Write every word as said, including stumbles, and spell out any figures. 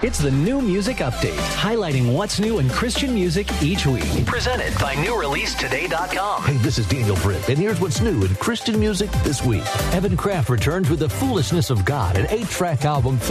It's the New Music Update, highlighting what's new in Christian music each week. Presented by new release today dot com. Hey, this is Daniel Britt, and here's what's new in Christian music this week. Evan Kraft returns with The Foolishness of God, an eight-track album